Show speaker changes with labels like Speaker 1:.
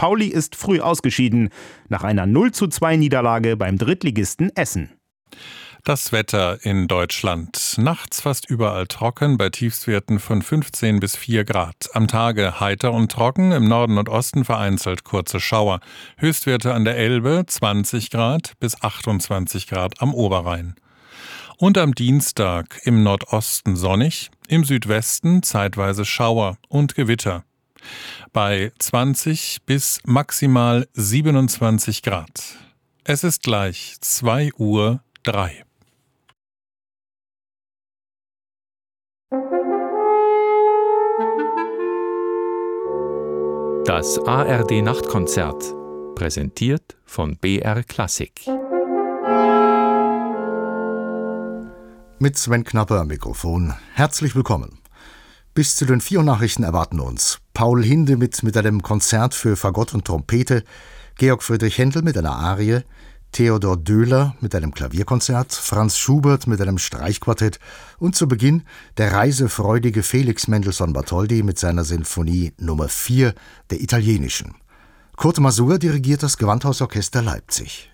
Speaker 1: Pauli ist früh ausgeschieden, nach einer 0:2 Niederlage beim Drittligisten Essen.
Speaker 2: Das Wetter in Deutschland. Nachts fast überall trocken, bei Tiefstwerten von 15 bis 4 Grad. Am Tage heiter und trocken, im Norden und Osten vereinzelt kurze Schauer. Höchstwerte an der Elbe 20 Grad bis 28 Grad am Oberrhein. Und am Dienstag im Nordosten sonnig, im Südwesten zeitweise Schauer und Gewitter. Bei 20 bis maximal 27 Grad. Es ist gleich 2:03 Uhr.
Speaker 3: Das ARD-Nachtkonzert, präsentiert von BR Klassik.
Speaker 4: Mit Sven Knapper am Mikrofon. Herzlich willkommen. Bis zu den 4 Uhr Nachrichten erwarten uns Paul Hindemith mit einem Konzert für Fagott und Trompete, Georg Friedrich Händel mit einer Arie, Theodor Döhler mit einem Klavierkonzert, Franz Schubert mit einem Streichquartett und zu Beginn der reisefreudige Felix Mendelssohn Bartholdy mit seiner Sinfonie Nummer 4 der italienischen. Kurt Masur dirigiert das Gewandhausorchester Leipzig.